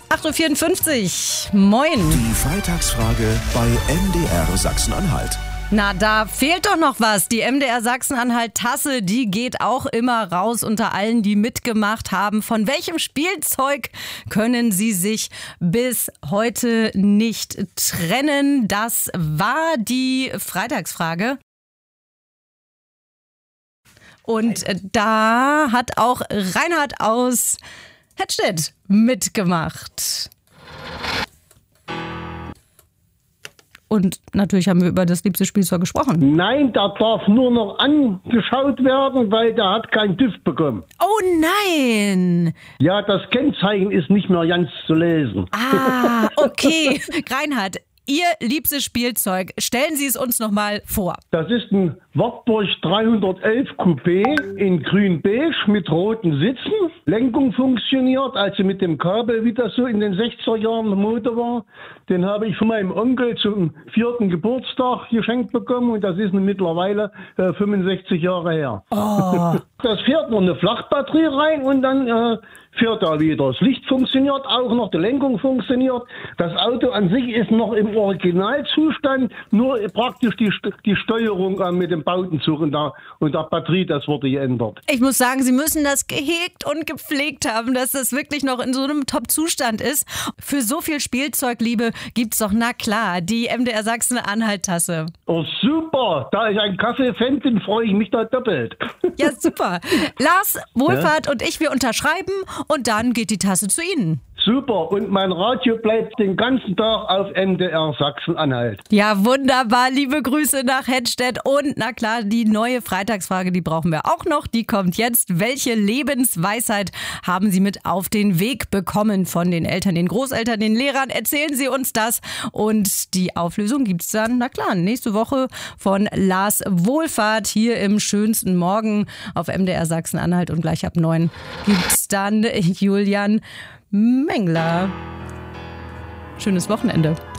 8.54 Uhr. Moin. Die Freitagsfrage bei MDR Sachsen-Anhalt. Na, da fehlt doch noch was. Die MDR Sachsen-Anhalt-Tasse, die geht auch immer raus unter allen, die mitgemacht haben. Von welchem Spielzeug können Sie sich bis heute nicht trennen? Das war die Freitagsfrage. Und da hat auch Reinhard aus Hettstedt mitgemacht. Und natürlich haben wir über das liebste Spielzeug gesprochen. Nein, der darf nur noch angeschaut werden, weil der hat keinen TÜV bekommen. Oh nein! Ja, das Kennzeichen ist nicht mehr ganz zu lesen. Ah, okay. Reinhard, Ihr liebstes Spielzeug, stellen Sie es uns nochmal vor. Das ist ein Wartburg 311 Coupé in grün-beige mit roten Sitzen. Lenkung funktioniert, also mit dem Kabel, wie das so in den 60er Jahren Mode war. Den habe ich von meinem Onkel zum 4. Geburtstag geschenkt bekommen und das ist mittlerweile 65 Jahre her. Oh. Das fährt noch eine Flachbatterie rein und dann fährt er wieder. Das Licht funktioniert auch noch, die Lenkung funktioniert. Das Auto an sich ist noch im Originalzustand, nur praktisch die Steuerung mit dem Bautenzug und der Batterie, das wurde geändert. Ich muss sagen, Sie müssen das gehegt und gepflegt haben, dass das wirklich noch in so einem Top-Zustand ist. Für so viel Spielzeugliebe gibt's doch, na klar, die MDR Sachsen-Anhalt-Tasse. Oh super, da ich ein Kaffee-Fan bin, freue ich mich da doppelt. Ja, super. Lars, Wohlfahrt und ich, wir unterschreiben und dann geht die Tasse zu Ihnen. Super, und mein Radio bleibt den ganzen Tag auf MDR Sachsen-Anhalt. Ja, wunderbar. Liebe Grüße nach Hettstedt. Und na klar, die neue Freitagsfrage, die brauchen wir auch noch. Die kommt jetzt. Welche Lebensweisheit haben Sie mit auf den Weg bekommen von den Eltern, den Großeltern, den Lehrern? Erzählen Sie uns das. Und die Auflösung gibt's dann, na klar, nächste Woche von Lars Wohlfahrt hier im schönsten Morgen auf MDR Sachsen-Anhalt. Und gleich ab 9 gibt's dann Julian Mengler. Schönes Wochenende.